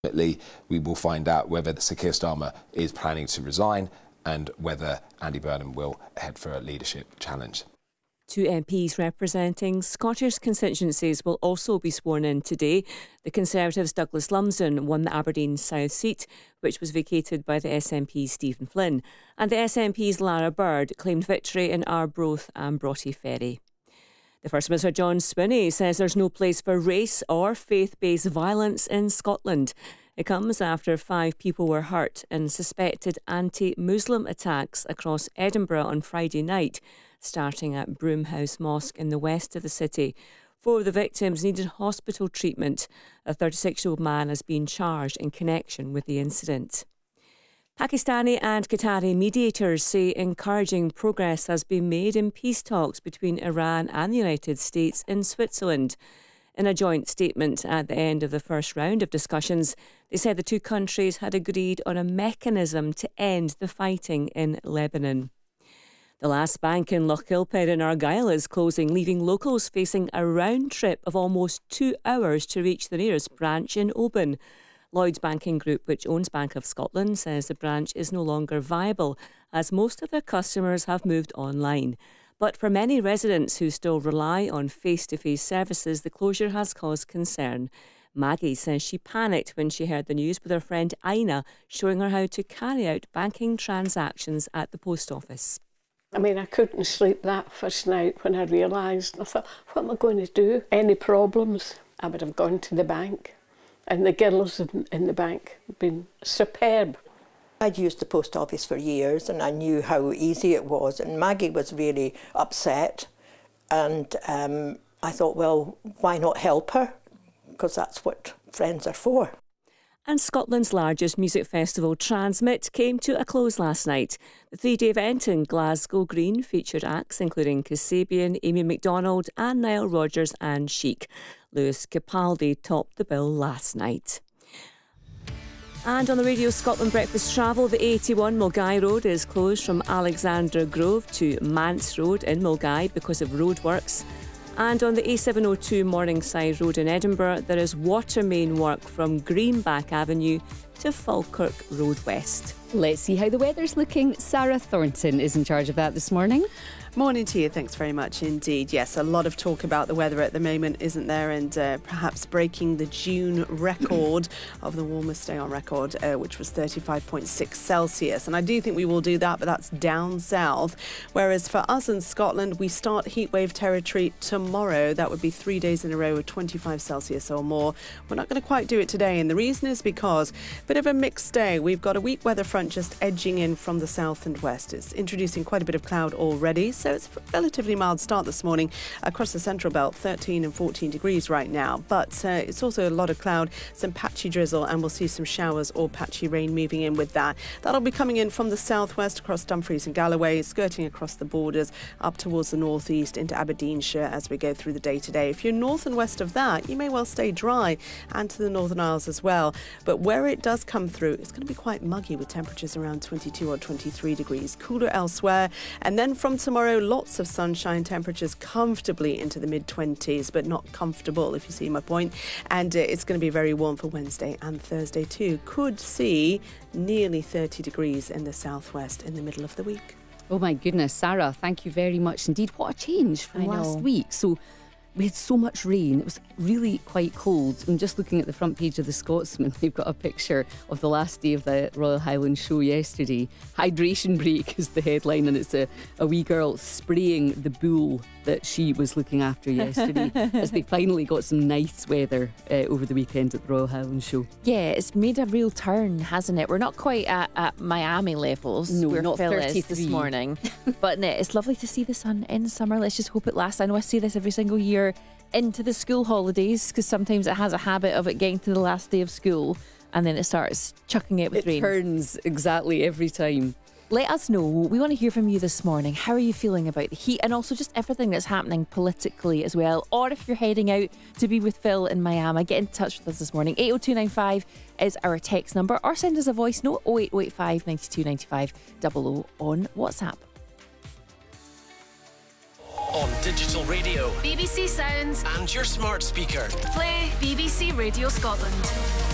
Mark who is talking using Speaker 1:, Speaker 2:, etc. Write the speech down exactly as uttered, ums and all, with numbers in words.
Speaker 1: Ultimately, we will find out whether Sir Keir Starmer is planning to resign and whether Andy Burnham will head for a leadership challenge.
Speaker 2: Two M Ps representing Scottish constituencies will also be sworn in today. The Conservatives' Douglas Lumsden won the Aberdeen South seat, which was vacated by the S N P's Stephen Flynn, and the S N P's Lara Bird claimed victory in Arbroath and Broughty Ferry. The First Minister John Swinney says there's no place for race or faith-based violence in Scotland. It comes after five people were hurt in suspected anti-Muslim attacks across Edinburgh on Friday night, starting at Broomhouse Mosque in the west of the city. Four of the victims needed hospital treatment. A thirty-six-year-old man has been charged in connection with the incident. Pakistani and Qatari mediators say encouraging progress has been made in peace talks between Iran and the United States in Switzerland. In a joint statement at the end of the first round of discussions, they said the two countries had agreed on a mechanism to end the fighting in Lebanon. The last bank in Lochgilphead in Argyll is closing, leaving locals facing a round trip of almost two hours to reach the nearest branch in Oban. Lloyds Banking Group, which owns Bank of Scotland, says the branch is no longer viable as most of their customers have moved online. But for many residents who still rely on face-to-face services, the closure has caused concern. Maggie says she panicked when she heard the news, with her friend Ina showing her how to carry out banking transactions at the post office.
Speaker 3: I mean, I couldn't sleep that first night when I realised. I thought, what am I going to do? Any problems? I would have gone to the bank. And the girls in, in the bank have been superb.
Speaker 4: I'd used the post office for years and I knew how easy it was, and Maggie was really upset, and um, I thought, well, why not help her? Because that's what friends are for.
Speaker 2: And Scotland's largest music festival, Transmit, came to a close last night. The three-day event in Glasgow Green featured acts including Kasabian, Amy MacDonald and Nile Rodgers and Chic. Lewis Capaldi topped the bill last night. And on the Radio Scotland Breakfast Travel, the A eighty-one Mulgai Road is closed from Alexandra Grove to Mance Road in Mulgai because of roadworks. And on the A seven oh two Morningside Road in Edinburgh, there is water main work from Greenback Avenue to Falkirk Road West.
Speaker 5: Let's see how the weather's looking. Sarah Thornton is in charge of that this morning.
Speaker 6: Morning to you. Thanks very much indeed. Yes, a lot of talk about the weather at the moment, isn't there? And uh, perhaps breaking the June record of the warmest day on record, uh, which was thirty-five point six Celsius. And I do think we will do that, but that's down south. Whereas for us in Scotland, we start heatwave territory tomorrow. That would be three days in a row with twenty-five Celsius or more. We're not going to quite do it today. And the reason is because a bit of a mixed day. We've got a weak weather front just edging in from the south and west. It's introducing quite a bit of cloud already. So it's a relatively mild start this morning across the central belt, thirteen and fourteen degrees right now. But uh, it's also a lot of cloud, some patchy drizzle, and we'll see some showers or patchy rain moving in with that. That'll be coming in from the southwest across Dumfries and Galloway, skirting across the borders up towards the northeast into Aberdeenshire as we go through the day today. If you're north and west of that, you may well stay dry, and to the Northern Isles as well. But where it does come through, it's going to be quite muggy with temperatures around twenty-two or twenty-three degrees. Cooler elsewhere. And then from tomorrow, lots of sunshine, temperatures comfortably into the mid-twenties, but not comfortable, if you see my point. And uh, it's going to be very warm for Wednesday and Thursday too. Could see nearly thirty degrees in the southwest in the middle of the week.
Speaker 5: Oh my goodness, Sarah, thank you very much indeed. What a change from last week. So we had so much rain. It was really quite cold. I'm just looking at the front page of the Scotsman. They've got a picture of the last day of the Royal Highland show yesterday. Hydration break is the headline, and it's a, a wee girl spraying the bull that she was looking after yesterday as they finally got some nice weather uh, over the weekend at the Royal Highland show.
Speaker 7: Yeah, it's made a real turn, hasn't it? We're not quite at, at Miami levels.
Speaker 5: No,
Speaker 7: We're
Speaker 5: not thirty-three
Speaker 7: this morning. But no, it's lovely to see the sun in summer. Let's just hope it lasts. I know I say this every single year into the school holidays, because sometimes it has a habit of it getting to the last day of school and then it starts chucking it with
Speaker 5: it
Speaker 7: rain.
Speaker 5: It turns exactly every time.
Speaker 7: Let us know. We want to hear from you this morning. How are you feeling about the heat, and also just everything that's happening politically as well? Or if you're heading out to be with Phil in Miami, get in touch with us this morning. eight oh two nine five is our text number, or send us a voice note oh eight oh eight five, nine two nine five, double oh on WhatsApp.
Speaker 8: On digital radio,
Speaker 9: B B C Sounds,
Speaker 8: and your smart speaker.
Speaker 9: Play B B C Radio Scotland.